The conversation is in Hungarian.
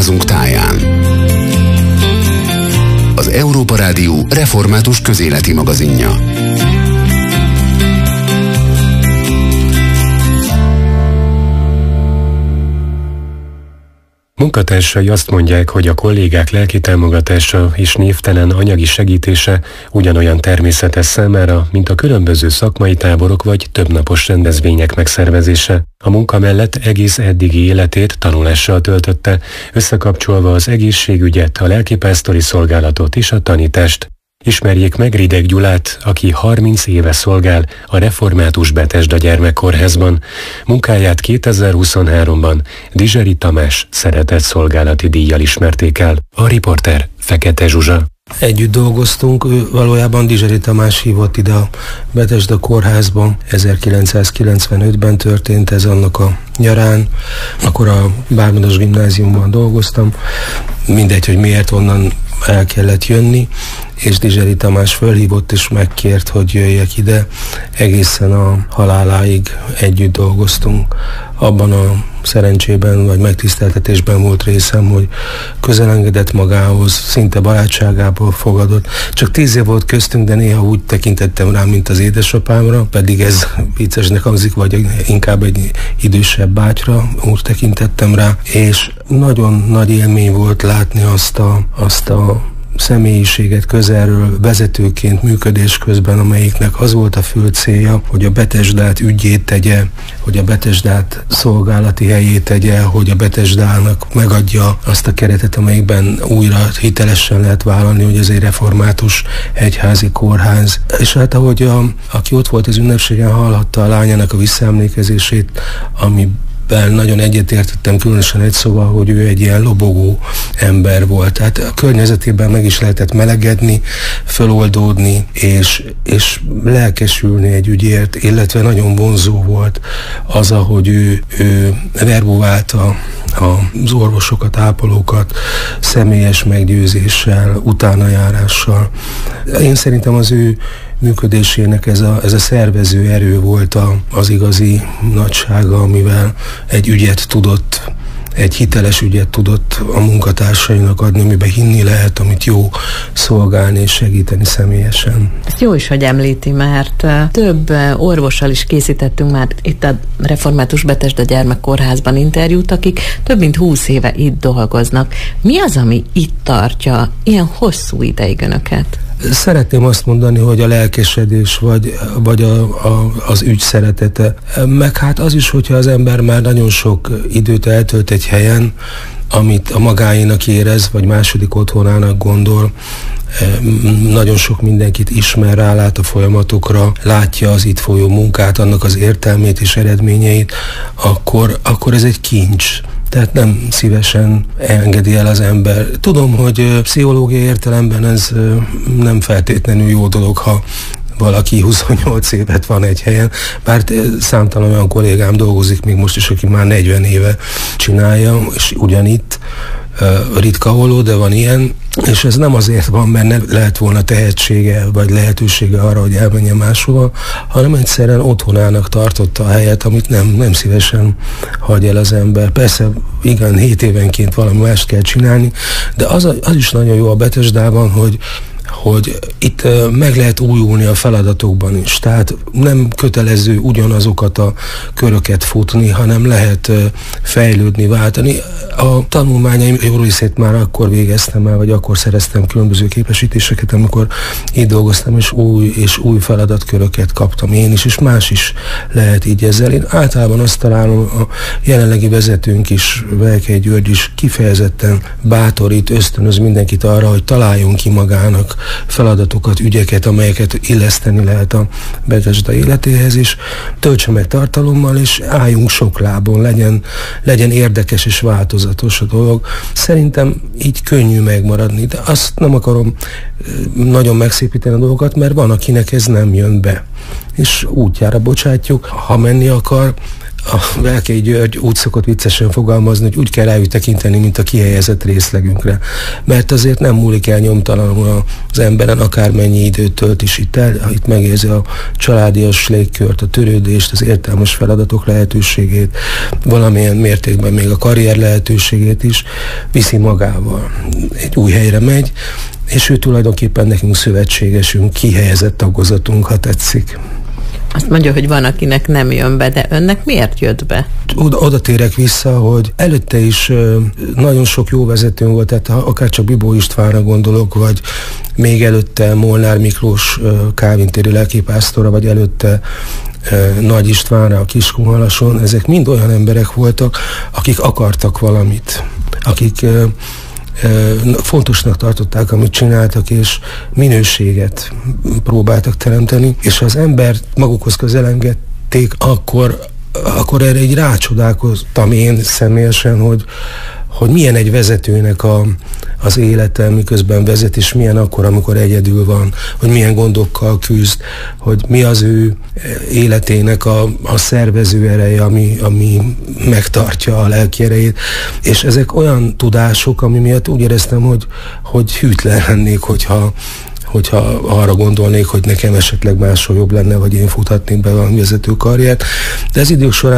házunk táján. Az Európa Rádió református közéleti magazinja. Munkatársai azt mondják, hogy a kollégák lelki támogatása és névtelen anyagi segítése ugyanolyan természetes számára, mint a különböző szakmai táborok vagy többnapos rendezvények megszervezése. A munka mellett egész eddigi életét tanulással töltötte, összekapcsolva az egészségügyet, a lelkipásztori szolgálatot és a tanítást. Ismerjék meg Rideg Gyulát, aki 30 éve szolgál a Református Betesda Gyermekkórházban. Munkáját 2023-ban Dizseri Tamás szeretett szolgálati díjjal ismerték el. A riporter Fekete Zsuzsa. Együtt dolgoztunk, ő valójában Dizseri Tamás hívott ide a Betesda kórházban. 1995-ben történt ez, annak a nyarán. Akkor a Bármadas gimnáziumban dolgoztam. Mindegy, hogy miért, onnan el kellett jönni, és Dizseri Tamás fölhívott és megkért, hogy jöjjek ide. Egészen a haláláig együtt dolgoztunk. Abban a szerencsében vagy megtiszteltetésben volt részem, hogy közelengedett magához, szinte barátságából fogadott. Csak 10 év volt köztünk, de néha úgy tekintettem rá, mint az édesapámra, pedig ez viccesnek hangzik, vagy inkább egy idősebb bátyra, úgy tekintettem rá, és nagyon nagy élmény volt látni azt a személyiséget közelről vezetőként működés közben, amelyiknek az volt a fő célja, hogy a Betesdát ügyét tegye, hogy a Betesdát szolgálati helyét tegye, hogy a Betesdának megadja azt a keretet, amelyikben újra hitelesen lehet vállalni, hogy ez egy református egyházi kórház. És hát ahogy aki ott volt az ünnepségen, hallhatta a lányának a visszaemlékezését, ami nagyon egyetértettem, különösen egy szóval, hogy ő egy ilyen lobogó ember volt. Tehát a környezetében meg is lehetett melegedni, föloldódni, és lelkesülni egy ügyért, illetve nagyon vonzó volt az, ahogy ő verbuválta az orvosokat, ápolókat személyes meggyőzéssel, utánajárással. Én szerintem az ő működésének ez a szervező erő volt az igazi nagysága, amivel egy ügyet tudott, egy hiteles ügyet tudott a munkatársainak adni, amiben hinni lehet, amit jó szolgálni és segíteni személyesen. Ezt jó is, hogy említi, mert több orvossal is készítettünk már itt a Református Betesda Gyermekkórházban interjút, akik több mint 20 éve itt dolgoznak. Mi az, ami itt tartja ilyen hosszú ideig önöket? Szeretném azt mondani, hogy a lelkesedés, vagy az ügy szeretete. Meg hát az is, hogyha az ember már nagyon sok időt eltölt egy helyen, amit a magáénak érez, vagy második otthonának gondol, nagyon sok mindenkit ismer, rálát a folyamatokra, látja az itt folyó munkát, annak az értelmét és eredményeit, akkor ez egy kincs. Tehát nem szívesen engedi el az ember. Tudom, hogy pszichológiai értelemben ez nem feltétlenül jó dolog, ha valaki 28 évet van egy helyen, bár számtalan olyan kollégám dolgozik még most is, aki már 40 éve csinálja, és ugyanitt, ritka holó, de van ilyen, és ez nem azért van, mert nem lehet volna tehetsége, vagy lehetősége arra, hogy elmenjen máshova, hanem egyszerűen otthonának tartotta a helyet, amit nem szívesen hagy el az ember. Persze, igen, 7 évenként valami mást kell csinálni, de az is nagyon jó a Betesdában, hogy itt meg lehet újulni a feladatokban is. Tehát nem kötelező ugyanazokat a köröket futni, hanem lehet fejlődni, váltani. A tanulmányaim jó részét már akkor végeztem el, vagy akkor szereztem különböző képesítéseket, amikor itt dolgoztam, és új feladatköröket kaptam én is, és más is lehet így ezzel. Én általában azt találom, a jelenlegi vezetőnk is, Velkei György is kifejezetten bátorít, ösztönöz mindenkit arra, hogy találjon ki magának feladatokat, ügyeket, amelyeket illeszteni lehet a Betesda életéhez, és töltse meg tartalommal, és álljunk sok lábon, legyen érdekes és változatos a dolog. Szerintem így könnyű megmaradni, de azt nem akarom nagyon megszépíteni a dolgokat, mert van, akinek ez nem jön be. És útjára bocsátjuk, ha menni akar, A Velkei György úgy szokott viccesen fogalmazni, hogy úgy kell rájuk tekinteni, mint a kihelyezett részlegünkre. Mert azért nem múlik el nyomtalanul az emberen, akármennyi időt tölt is itt megérzi a családias légkört, a törődést, az értelmes feladatok lehetőségét, valamilyen mértékben még a karrier lehetőségét is viszi magával. Egy új helyre megy, és ő tulajdonképpen nekünk szövetségesünk, kihelyezett tagozatunk, ha tetszik. Azt mondja, hogy van, akinek nem jön be, de önnek miért jött be? Oda térek vissza, hogy előtte is nagyon sok jó vezetőn volt, tehát akár csak Bibó Istvánra gondolok, vagy még előtte Molnár Miklós Kálvin-téri lelkipásztora, vagy előtte Nagy Istvánra a Kiskunhalason, ezek mind olyan emberek voltak, akik akartak valamit, akik fontosnak tartották, amit csináltak, és minőséget próbáltak teremteni, és ha az embert magukhoz közelengedték, akkor erre így rácsodálkoztam én személyesen, hogy milyen egy vezetőnek az élete, miközben vezet, és milyen akkor, amikor egyedül van, hogy milyen gondokkal küzd, hogy mi az ő életének a szervező ereje, ami megtartja a lelki erejét. És ezek olyan tudások, ami miatt úgy éreztem, hogy hűtlen lennék, hogyha arra gondolnék, hogy nekem esetleg máshol jobb lenne, vagy én futhatnék be valami vezető karriert. De az idők során